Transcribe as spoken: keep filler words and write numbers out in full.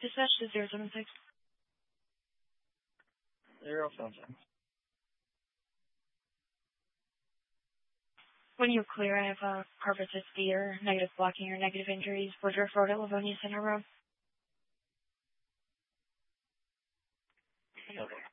Dispatch to zero seven six. Zero seven six. When you clear, I have a carpet fear, negative blocking or negative injuries. Woodruff Road at Livonia Center Road. Okay.